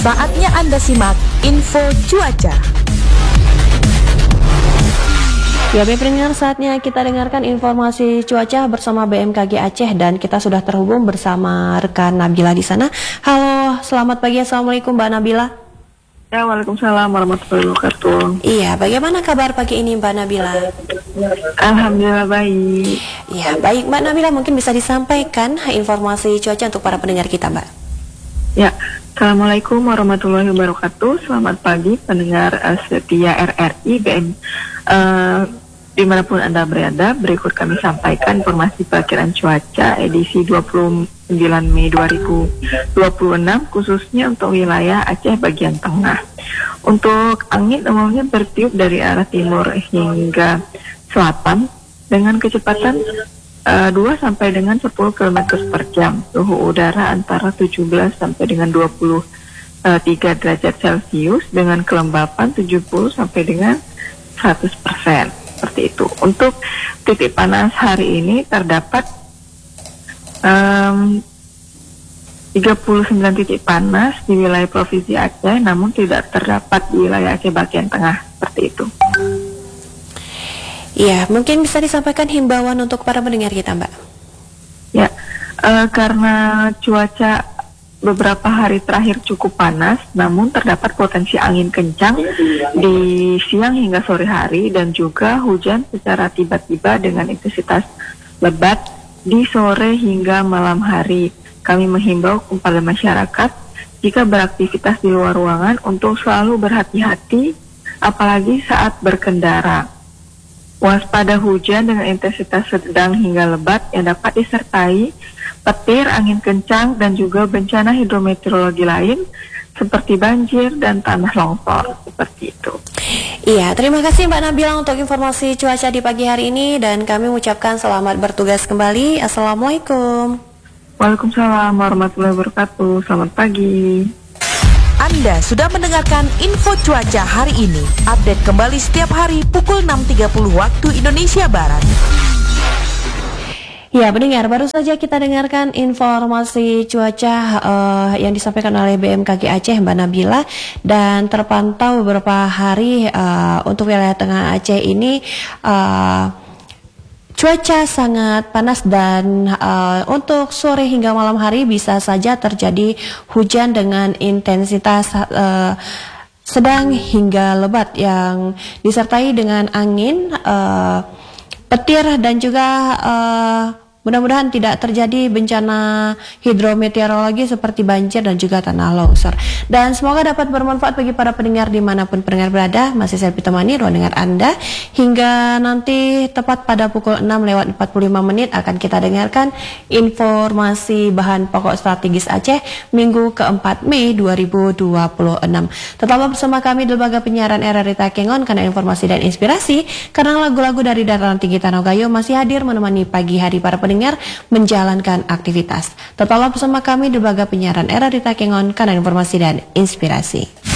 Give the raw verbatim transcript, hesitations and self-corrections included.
Saatnya Anda simak info cuaca. Ya, baik pendengar, saatnya kita dengarkan informasi cuaca bersama B M K G Aceh dan kita sudah terhubung bersama rekan Nabila di sana. Halo, selamat pagi. Assalamualaikum Mbak Nabila. Ya, waalaikumsalam warahmatullahi wabarakatuh. Iya, bagaimana kabar pagi ini Mbak Nabila? Alhamdulillah baik. Iya, baik Mbak Nabila, mungkin bisa disampaikan informasi cuaca untuk para pendengar kita, Mbak. Ya, Assalamualaikum warahmatullahi wabarakatuh. Selamat pagi pendengar uh, setia R R I B M. Uh, dimanapun Anda berada, berikut kami sampaikan informasi perakiran cuaca edisi dua puluh sembilan Mei dua ribu dua puluh enam khususnya untuk wilayah Aceh bagian tengah. Untuk angin umumnya bertiup dari arah timur hingga selatan dengan kecepatan uh, dua sampai dengan sepuluh kilometer per jam. Suhu udara antara tujuh belas sampai dengan dua puluh tiga derajat Celcius dengan kelembapan tujuh puluh sampai dengan seratus persen. Seperti itu. Untuk titik panas hari ini terdapat um, tiga puluh sembilan titik panas di wilayah Provinsi Aceh, namun tidak terdapat di wilayah Aceh bagian tengah. Seperti itu. Iya, mungkin bisa disampaikan himbauan untuk para pendengar kita, Mbak. Ya, uh, karena cuaca beberapa hari terakhir cukup panas, namun terdapat potensi angin kencang di siang hingga sore hari dan juga hujan secara tiba-tiba dengan intensitas lebat di sore hingga malam hari. Kami menghimbau kepada masyarakat jika beraktivitas di luar ruangan untuk selalu berhati-hati, apalagi saat berkendara. Waspada hujan dengan intensitas sedang hingga lebat yang dapat disertai petir, angin kencang, dan juga bencana hidrometeorologi lain seperti banjir dan tanah longsor, seperti itu. Iya, terima kasih Mbak Nabila untuk informasi cuaca di pagi hari ini dan kami mengucapkan selamat bertugas kembali. Assalamualaikum. Waalaikumsalam warahmatullahi wabarakatuh. Selamat pagi. Anda sudah mendengarkan info cuaca hari ini. Update kembali setiap hari pukul enam tiga puluh waktu Indonesia Barat. Ya, pendengar, baru saja kita dengarkan informasi cuaca uh, yang disampaikan oleh B M K G Aceh, Mbak Nabila, dan terpantau beberapa hari uh, untuk wilayah tengah Aceh ini uh, cuaca sangat panas dan uh, untuk sore hingga malam hari bisa saja terjadi hujan dengan intensitas uh, sedang hingga lebat yang disertai dengan angin, uh, petir dan juga uh, mudah-mudahan tidak terjadi bencana hidrometeorologi seperti banjir dan juga tanah longsor. Dan semoga dapat bermanfaat bagi para pendengar dimanapun pendengar berada. Masih saya ditemani ruang dengar Anda hingga nanti tepat pada pukul enam lewat empat puluh lima menit akan kita dengarkan informasi bahan pokok strategis Aceh minggu keempat Mei dua ribu dua puluh enam. Tetaplah bersama kami di lembaga penyiaran R R I Takengon karena informasi dan inspirasi, karena lagu-lagu dari dataran tinggi Tanah Gayo masih hadir menemani pagi hari para pendengar dengar menjalankan aktivitas. Tetaplah bersama kami di lembaga penyiaran R R I Takengon karena informasi dan inspirasi.